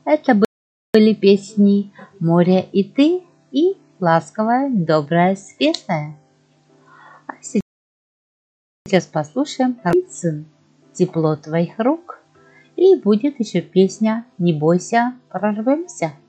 Это были песни «Море и ты» и «Ласковая, добрая, светлая». А сейчас послушаем «Сын, тепло твоих рук». И будет еще песня «Не бойся, прорвемся».